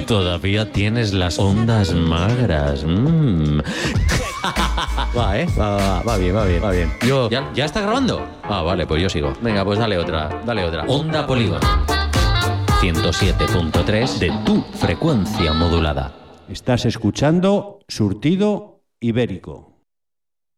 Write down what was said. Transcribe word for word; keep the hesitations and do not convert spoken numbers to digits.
Todavía tienes las ondas magras. Mm. Va, ¿eh? Va, va, va bien, va bien, va bien. Yo, ¿ya, ¿ya está grabando? Ah, vale, pues yo sigo. Venga, pues dale otra, dale otra. Onda Polígono. ciento siete punto tres de tu frecuencia modulada. Estás escuchando Surtido Ibérico.